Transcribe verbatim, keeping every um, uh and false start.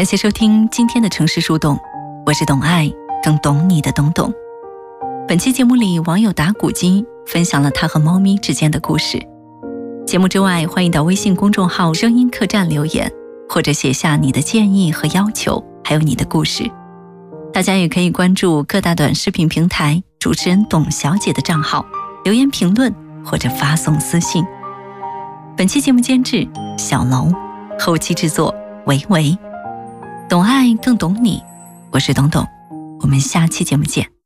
感谢收听今天的城市树洞，我是懂爱更懂你的懂懂。本期节目里，网友打古鸡分享了他和猫咪之间的故事。节目之外，欢迎到微信公众号声音客栈留言，或者写下你的建议和要求，还有你的故事。大家也可以关注各大短视频平台主持人董小姐的账号，留言评论或者发送私信。本期节目监制小楼，后期制作维维。懂爱更懂你，我是董董，我们下期节目见。